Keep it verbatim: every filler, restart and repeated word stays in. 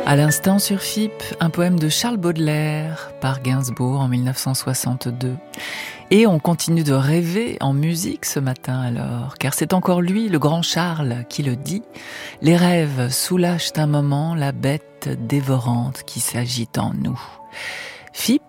À l'instant sur F I P, un poème de Charles Baudelaire par Gainsbourg en mille neuf cent soixante-deux. Et on continue de rêver en musique ce matin alors, car c'est encore lui, le grand Charles, qui le dit. Les rêves soulagent un moment la bête dévorante qui s'agite en nous. F I P,